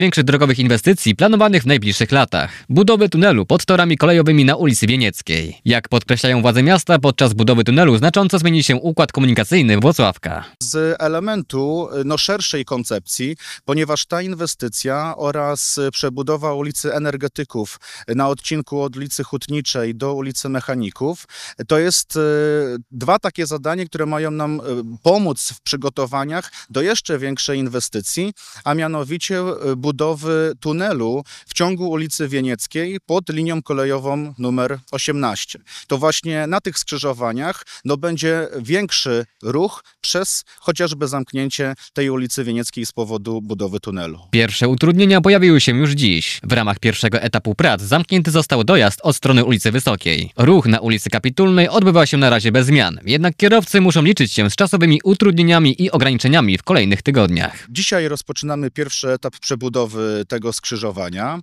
największych drogowych inwestycji planowanych w najbliższych latach. Budowy tunelu pod torami kolejowymi na ulicy Wienieckiej. Jak podkreślają władze miasta, podczas budowy tunelu znacząco zmieni się układ komunikacyjny Włocławka. Z elementu szerszej koncepcji, ponieważ ta inwestycja oraz przebudowa ulicy Energetyków na odcinku od ulicy Hutniczej do ulicy Mechaników, to jest dwa takie zadania, które mają nam pomóc w przygotowaniach do jeszcze większej inwestycji, a mianowicie budowy tunelu w ciągu ulicy Wienieckiej pod linią kolejową numer 18. To właśnie na tych skrzyżowaniach będzie większy ruch przez chociażby zamknięcie tej ulicy Wienieckiej z powodu budowy tunelu. Pierwsze utrudnienia pojawiły się już dziś. W ramach pierwszego etapu prac zamknięty został dojazd od strony ulicy Wysokiej. Ruch na ulicy Kapitulnej odbywa się na razie bez zmian, jednak kierowcy muszą liczyć się z czasowymi utrudnieniami i ograniczeniami w kolejnych tygodniach. Dzisiaj rozpoczynamy pierwszy etap przebudowy tego skrzyżowania.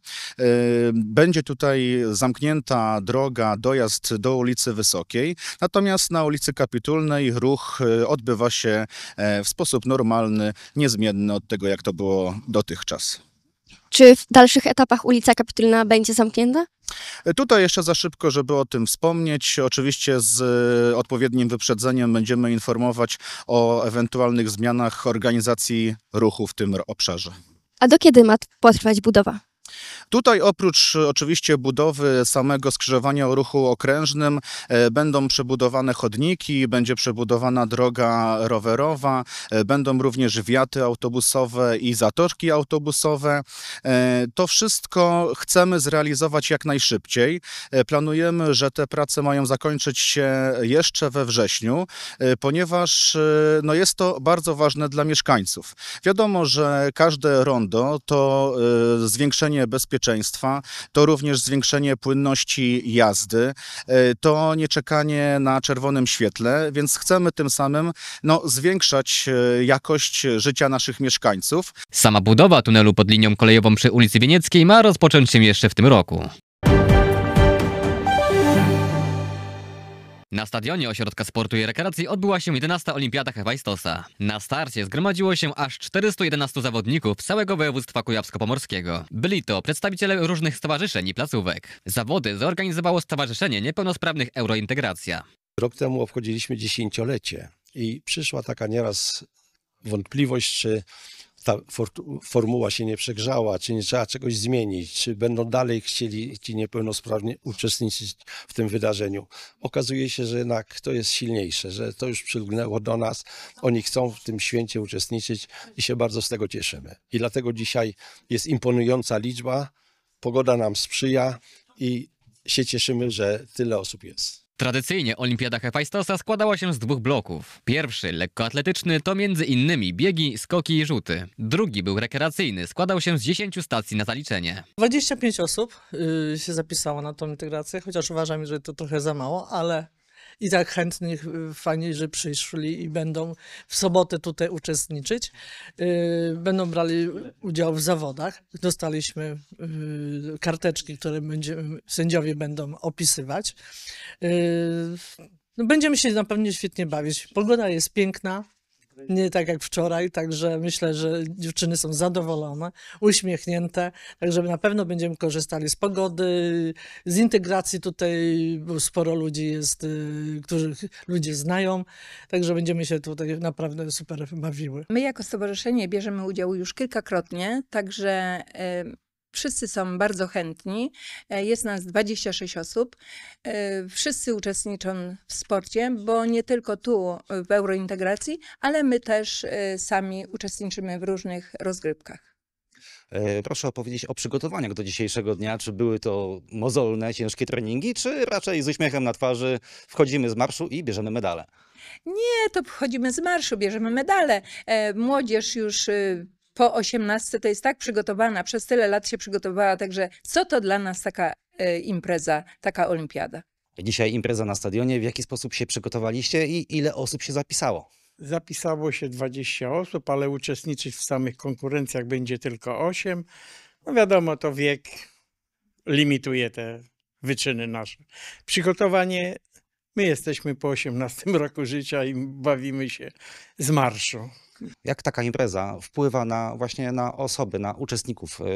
Będzie tutaj zamknięta droga, dojazd do ulicy Wysokiej, natomiast na ulicy Kapitulnej ruch odbywa się w sposób normalny, niezmienny od tego, jak to było dotychczas. Czy w dalszych etapach ulica Kapitulna będzie zamknięta? Tutaj jeszcze za szybko, żeby o tym wspomnieć. Oczywiście z odpowiednim wyprzedzeniem będziemy informować o ewentualnych zmianach organizacji ruchu w tym obszarze. A do kiedy ma potrwać budowa? Tutaj oprócz oczywiście budowy samego skrzyżowania o ruchu okrężnym będą przebudowane chodniki, będzie przebudowana droga rowerowa, będą również wjaty autobusowe i zatoczki autobusowe. To wszystko chcemy zrealizować jak najszybciej. Planujemy, że te prace mają zakończyć się jeszcze we wrześniu, ponieważ jest to bardzo ważne dla mieszkańców. Wiadomo, że każde rondo to zwiększenie bezpieczeństwa, to również zwiększenie płynności jazdy, to nie czekanie na czerwonym świetle, więc chcemy tym samym zwiększać jakość życia naszych mieszkańców. Sama budowa tunelu pod linią kolejową przy ulicy Wienieckiej ma rozpocząć się jeszcze w tym roku. Na stadionie Ośrodka Sportu i Rekreacji odbyła się 11. Olimpiada Hefajstosa. Na starcie zgromadziło się aż 411 zawodników z całego województwa kujawsko-pomorskiego. Byli to przedstawiciele różnych stowarzyszeń i placówek. Zawody zorganizowało Stowarzyszenie Niepełnosprawnych Eurointegracja. Rok temu obchodziliśmy 10-lecie i przyszła taka nieraz wątpliwość, czy ta formuła się nie przegrzała, czy nie trzeba czegoś zmienić, czy będą dalej chcieli ci niepełnosprawni uczestniczyć w tym wydarzeniu. Okazuje się, że jednak to jest silniejsze, że to już przylgnęło do nas, oni chcą w tym święcie uczestniczyć i się bardzo z tego cieszymy. I dlatego dzisiaj jest imponująca liczba, pogoda nam sprzyja i się cieszymy, że tyle osób jest. Tradycyjnie Olimpiada Hefajstosa składała się z dwóch bloków. Pierwszy, lekkoatletyczny, to między innymi biegi, skoki i rzuty. Drugi był rekreacyjny, składał się z 10 stacji na zaliczenie. 25 osób się zapisało na tą integrację, chociaż uważam, że to trochę za mało, ale i tak chętnych, fajnie, że przyszli i będą w sobotę tutaj uczestniczyć. Będą brali udział w zawodach. Dostaliśmy karteczki, które sędziowie będą opisywać. Będziemy się na pewno świetnie bawić. Pogoda jest piękna. Nie tak jak wczoraj, także myślę, że dziewczyny są zadowolone, uśmiechnięte, także na pewno będziemy korzystali z pogody, z integracji tutaj, bo sporo ludzi jest, których ludzie znają, także będziemy się tutaj naprawdę super bawiły. My jako stowarzyszenie bierzemy udział już kilkakrotnie, także wszyscy są bardzo chętni. Jest nas 26 osób. Wszyscy uczestniczą w sporcie, bo nie tylko tu w Eurointegracji, ale my też sami uczestniczymy w różnych rozgrywkach. Proszę opowiedzieć o przygotowaniach do dzisiejszego dnia. Czy były to mozolne, ciężkie treningi, czy raczej z uśmiechem na twarzy wchodzimy z marszu i bierzemy medale? Nie, to wchodzimy z marszu, bierzemy medale. Młodzież już po 18 to jest tak przygotowana, przez tyle lat się przygotowała, także co to dla nas taka impreza, taka olimpiada? Dzisiaj impreza na stadionie. W jaki sposób się przygotowaliście i ile osób się zapisało? Zapisało się 20 osób, ale uczestniczyć w samych konkurencjach będzie tylko 8. No wiadomo, to wiek limituje te wyczyny nasze. Przygotowanie, my jesteśmy po 18 roku życia i bawimy się z marszu. Jak taka impreza wpływa na właśnie na osoby, na uczestników